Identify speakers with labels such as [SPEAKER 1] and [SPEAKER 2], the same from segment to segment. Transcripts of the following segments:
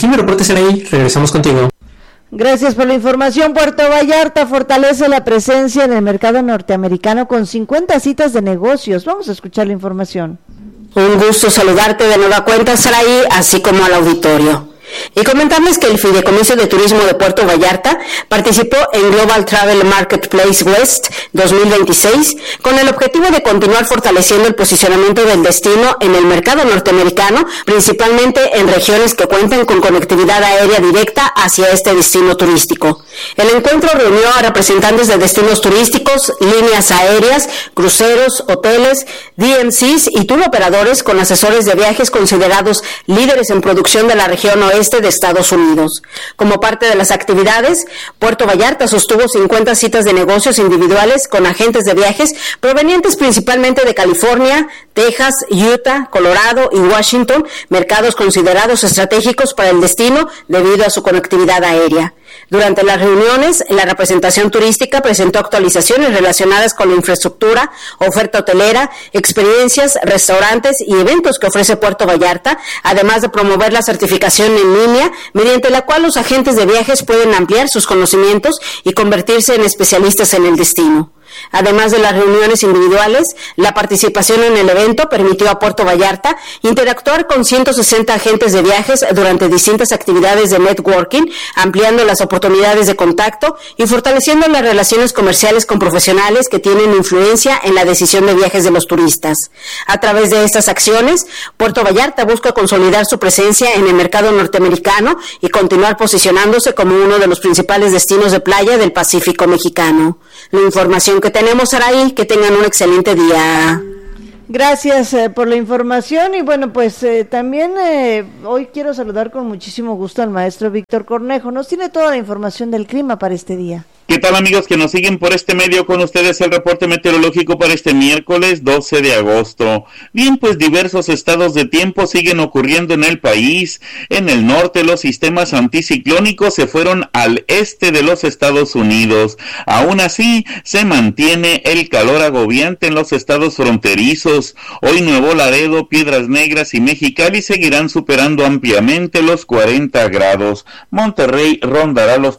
[SPEAKER 1] mi reporte, Saraí. Regresamos contigo.
[SPEAKER 2] Gracias por la información. Puerto Vallarta fortalece la presencia en el mercado norteamericano con 50 citas de negocios. Vamos a escuchar la información.
[SPEAKER 3] Un gusto saludarte de nueva cuenta, Saraí, así como al auditorio. Y comentarles que el Fideicomiso de Turismo de Puerto Vallarta participó en Global Travel Marketplace West 2026 con el objetivo de continuar fortaleciendo el posicionamiento del destino en el mercado norteamericano, principalmente en regiones que cuentan con conectividad aérea directa hacia este destino turístico. El encuentro reunió a representantes de destinos turísticos, líneas aéreas, cruceros, hoteles, DMCs y tour operadores con asesores de viajes considerados líderes en producción de la región oeste de Estados Unidos. Como parte de las actividades, Puerto Vallarta sostuvo 50 citas de negocios individuales con agentes de viajes provenientes principalmente de California, Texas, Utah, Colorado y Washington, mercados considerados estratégicos para el destino debido a su conectividad aérea. Durante las reuniones, la representación turística presentó actualizaciones relacionadas con la infraestructura, oferta hotelera, experiencias, restaurantes y eventos que ofrece Puerto Vallarta, además de promover la certificación en línea, mediante la cual los agentes de viajes pueden ampliar sus conocimientos y convertirse en especialistas en el destino. Además de las reuniones individuales, la participación en el evento permitió a Puerto Vallarta interactuar con 160 agentes de viajes durante distintas actividades de networking, ampliando las oportunidades de contacto y fortaleciendo las relaciones comerciales con profesionales que tienen influencia en la decisión de viajes de los turistas. A través de estas acciones, Puerto Vallarta busca consolidar su presencia en el mercado norteamericano y continuar posicionándose como uno de los principales destinos de playa del Pacífico mexicano. La información que tenemos, Saraí, que tengan un excelente día.
[SPEAKER 2] Gracias por la información y bueno, pues también hoy quiero saludar con muchísimo gusto al maestro Víctor Cornejo. Nos tiene toda la información del clima para este día.
[SPEAKER 4] ¿Qué tal, amigos que nos siguen por este medio? Con ustedes el reporte meteorológico para este miércoles 12 de agosto. Bien, pues diversos estados de tiempo siguen ocurriendo en el país. En el norte los sistemas anticiclónicos se fueron al este de los Estados Unidos. Aún así, se mantiene el calor agobiante en los estados fronterizos. Hoy Nuevo Laredo, Piedras Negras y Mexicali seguirán superando ampliamente los 40 grados. Monterrey rondará los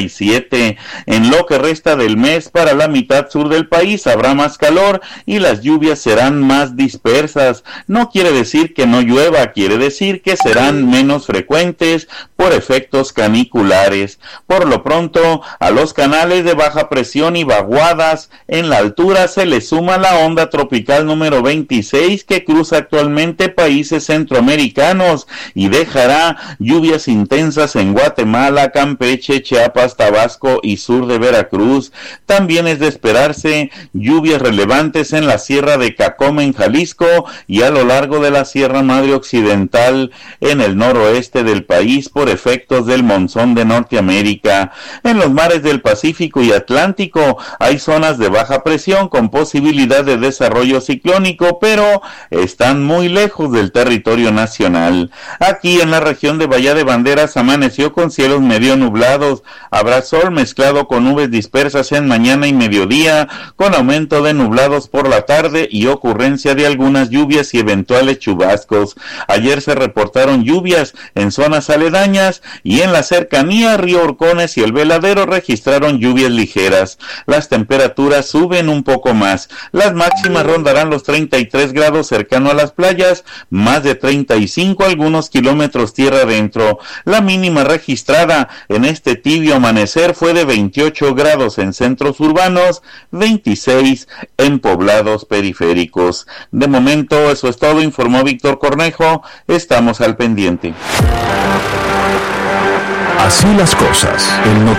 [SPEAKER 4] 37. En lo que resta del mes, para la mitad sur del país habrá más calor y las lluvias serán más dispersas. No quiere decir que no llueva, quiere decir que serán menos frecuentes por efectos caniculares. Por lo pronto, a los canales de baja presión y vaguadas en la altura se le suma la onda tropical número 26 que cruza actualmente países centroamericanos y dejará lluvias intensas en Guatemala, Campeche, Chiapas, Tabasco y sur de Veracruz. También es de esperarse lluvias relevantes en la Sierra de Cacoma en Jalisco y a lo largo de la Sierra Madre Occidental en el noroeste del país por efectos del monzón de Norteamérica. En los mares del Pacífico y Atlántico hay zonas de baja presión con posibilidad de desarrollo ciclónico, pero están muy lejos del territorio nacional. Aquí en la región de Bahía de Banderas amaneció con cielos medio nublados. Habrá sol mezclado con nubes dispersas en mañana y mediodía, con aumento de nublados por la tarde y ocurrencia de algunas lluvias y eventuales chubascos. Ayer se reportaron lluvias en zonas aledañas y en la cercanía Río Orcones y el Veladero registraron lluvias ligeras. Las temperaturas suben un poco más. Las máximas rondarán los 33 grados cercano a las playas, más de 35 algunos kilómetros tierra adentro. La mínima registrada en este tibio amanecer fue de 28 grados en centros urbanos, 26 en poblados periféricos. De momento eso es todo, informó Víctor Cornejo. Estamos al pendiente.
[SPEAKER 5] Así las cosas. El